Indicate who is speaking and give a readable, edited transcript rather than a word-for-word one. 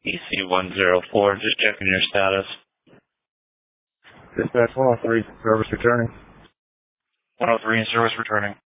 Speaker 1: EC104, just checking your status.
Speaker 2: Dispatch 103, service returning.
Speaker 1: 103 in service returning.